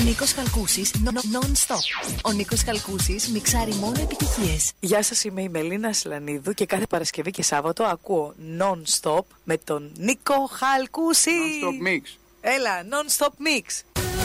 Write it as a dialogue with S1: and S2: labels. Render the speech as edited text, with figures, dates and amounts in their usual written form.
S1: Νίκος Χαλκούσης, non-stop. Ο Νίκος Χαλκούσης μιξάρει μόνο επιτυχίες.
S2: Γεια σας, είμαι η Μελίνα Σλανίδου και κάθε Παρασκευή και Σάββατο ακούω non-stop με τον Νίκο Χαλκούση.
S3: Non-stop mix.
S2: Έλα, non-stop mix.